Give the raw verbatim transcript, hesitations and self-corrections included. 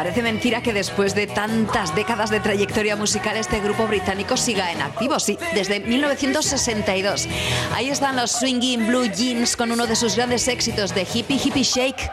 Parece mentira que después de tantas décadas de trayectoria musical este grupo británico siga en activo, sí, desde mil novecientos sesenta y dos. Ahí están los Swinging Blue Jeans con uno de sus grandes éxitos de Hippie Hippie Shake.